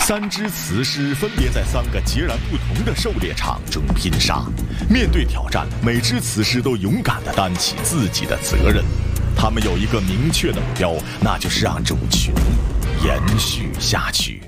3只雌狮分别在3个截然不同的狩猎场中拼杀。面对挑战，每只雌狮都勇敢地担起自己的责任。他们有一个明确的目标，那就是让种群延续下去。